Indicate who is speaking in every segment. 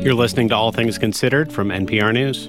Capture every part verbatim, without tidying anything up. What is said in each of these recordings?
Speaker 1: You're listening to All Things Considered from N P R News.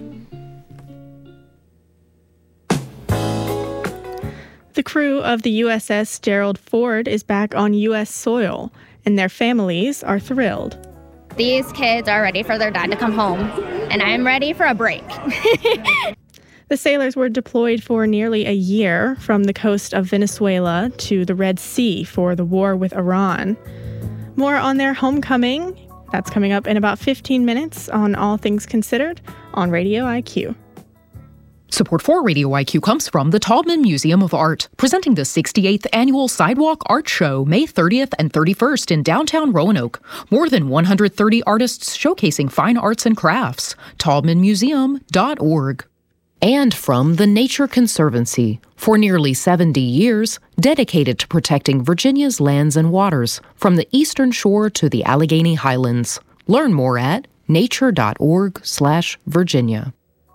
Speaker 2: The crew of the U S S Gerald Ford is back on U S soil, and their families are thrilled.
Speaker 3: These kids are ready for their dad to come home, and I'm ready for a break.
Speaker 2: The sailors were deployed for nearly a year from the coast of Venezuela to the Red Sea for the war with Iran. More on their homecoming. That's coming up in about fifteen minutes on All Things Considered on Radio I Q.
Speaker 4: Support for Radio I Q comes from the Taubman Museum of Art, presenting the sixty-eighth Annual Sidewalk Art Show May thirtieth and thirty-first in downtown Roanoke. More than one hundred thirty artists showcasing fine arts and crafts. taubman museum dot org. And from the Nature Conservancy, for nearly seventy years, dedicated to protecting Virginia's lands and waters, from the eastern shore to the Allegheny Highlands. Learn more at nature dot org slash Virginia.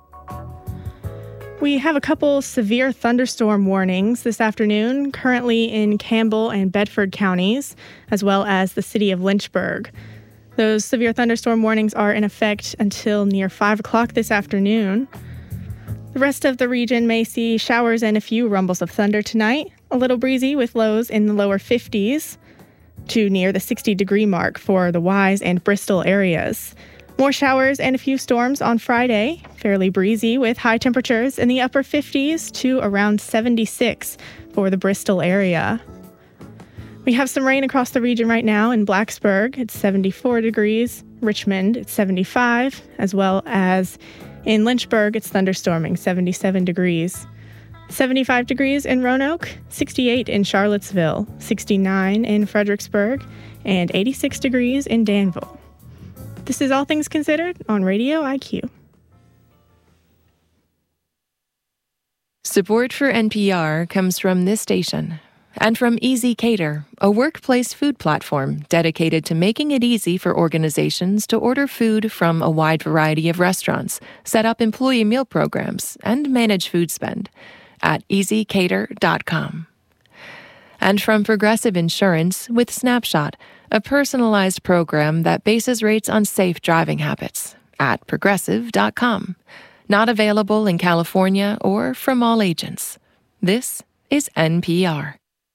Speaker 2: We have a couple severe thunderstorm warnings this afternoon, currently in Campbell and Bedford counties, as well as the city of Lynchburg. Those severe thunderstorm warnings are in effect until near five o'clock this afternoon. The rest of the region may see showers and a few rumbles of thunder tonight, a little breezy with lows in the lower fifties to near the sixty-degree mark for the Wise and Bristol areas. More showers and a few storms on Friday, fairly breezy with high temperatures in the upper fifties to around seventy-six for the Bristol area. We have some rain across the region right now in Blacksburg. It's seventy-four degrees. Richmond, it's seventy-five, as well as in Lynchburg, it's thunderstorming, seventy-seven degrees. seventy-five degrees in Roanoke, sixty-eight in Charlottesville, sixty-nine in Fredericksburg, and eighty-six degrees in Danville. This is All Things Considered on Radio I Q.
Speaker 5: Support for N P R comes from this station and from Easy Cater, a workplace food platform dedicated to making it easy for organizations to order food from a wide variety of restaurants, set up employee meal programs, and manage food spend at easy cater dot com. And from Progressive Insurance with Snapshot, a personalized program that bases rates on safe driving habits at progressive dot com. Not available in California or from all agents. This is N P R.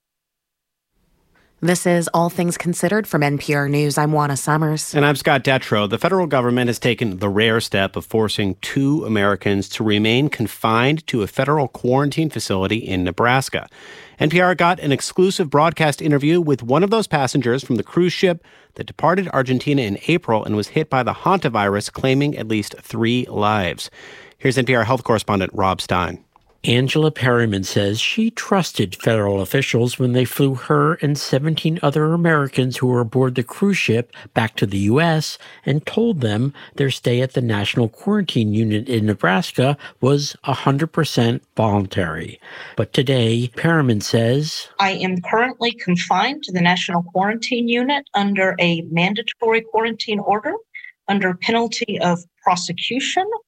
Speaker 6: This is All Things Considered from N P R News. I'm Juana Summers.
Speaker 1: And I'm Scott Detrow. The federal government has taken the rare step of forcing two Americans to remain confined to a federal quarantine facility in Nebraska. N P R got an exclusive broadcast interview with one of those passengers from the cruise ship that departed Argentina in April and was hit by the hantavirus, claiming at least three lives. Here's N P R health correspondent Rob Stein.
Speaker 7: Angela Perryman says she trusted federal officials when they flew her and seventeen other Americans who were aboard the cruise ship back to the U S and told them their stay at the National Quarantine Unit in Nebraska was one hundred percent voluntary. But today, Perryman says,
Speaker 8: I am currently confined to the National Quarantine Unit under a mandatory quarantine order under penalty of prosecution